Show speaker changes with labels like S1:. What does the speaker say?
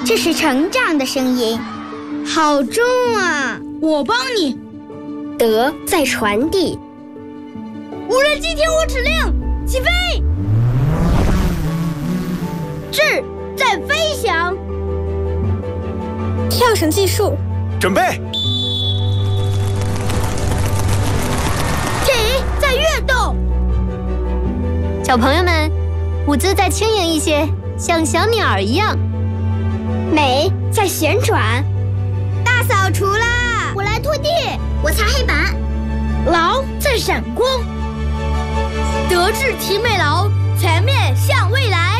S1: 这是成长的声音，好重啊！
S2: 我帮你。
S3: 德在传递。
S2: 无人机听我指令，起飞！智在飞翔。
S3: 跳绳计数。
S4: 准备。
S2: 体在跃动。
S5: 小朋友们，舞姿再轻盈一些，像小鸟一样。
S3: 美在旋转。
S1: 大扫除啦！
S2: 我来拖地，
S1: 我擦黑板。
S2: 劳在闪光。德智体美劳，全面向未来。